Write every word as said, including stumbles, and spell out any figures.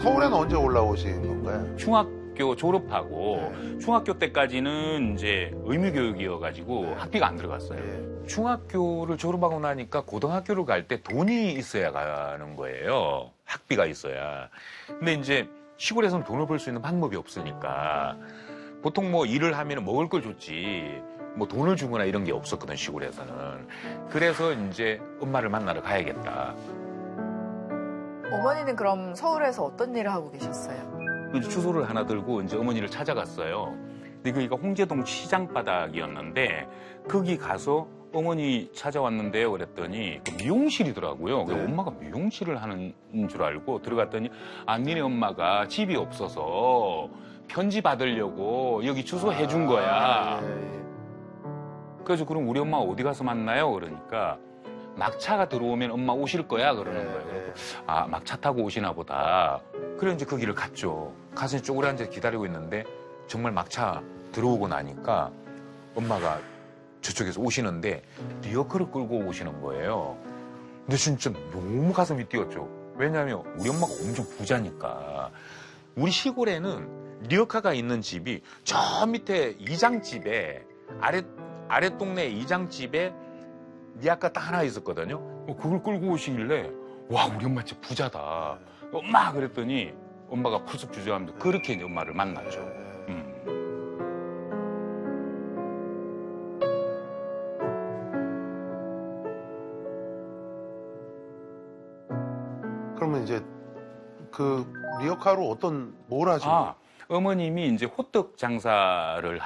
서울에는 언제 올라오신 건가요? 중학교 졸업하고 네. 중학교 때까지는 이제 의무교육이어가지고 네. 학비가 안 들어갔어요. 네. 중학교를 졸업하고 나니까 고등학교를 갈 때 돈이 있어야 가는 거예요. 학비가 있어야. 근데 이제 시골에서는 돈을 벌 수 있는 방법이 없으니까 보통 뭐 일을 하면 먹을 걸 줬지 뭐 돈을 주거나 이런 게 없었거든, 시골에서는. 그래서 이제 엄마를 만나러 가야겠다. 어머니는 그럼 서울에서 어떤 일을 하고 계셨어요? 이제 주소를 하나 들고 이제 어머니를 찾아갔어요. 근데 거기가 홍제동 시장 바닥이었는데 거기 가서 어머니 찾아왔는데요. 그랬더니 그 미용실이더라고요. 그래서 네. 엄마가 미용실을 하는 줄 알고 들어갔더니 아, 니네 엄마가 집이 없어서 편지 받으려고 여기 주소 해준 거야. 아, 예, 예. 그래서 그럼 우리 엄마 어디 가서 만나요? 그러니까 막차가 들어오면 엄마 오실 거야 그러는 네, 거예요. 네. 아, 막차 타고 오시나 보다. 그래 이제 그 길을 갔죠. 가서 쪼그려 앉아 기다리고 있는데 정말 막차 들어오고 나니까 엄마가 저쪽에서 오시는데 리어커를 끌고 오시는 거예요. 근데 진짜 너무 가슴이 뛰었죠. 왜냐하면 우리 엄마가 엄청 부자니까. 우리 시골에는 리어카가 있는 집이 저 밑에 이장집에 아래 아래 동네 이장집에 리어카 딱 하나 있었거든요. 어, 그걸 끌고 오시길래 와, 우리 엄마 진짜 부자다. 엄마 그랬더니 엄마가 푸석 주저하면서 그렇게 이제 엄마를 만났죠. 음. 그러면 이제 그 리어카로 어떤 뭘 하시는 거예요? 아, 어머님이 이제 호떡 장사를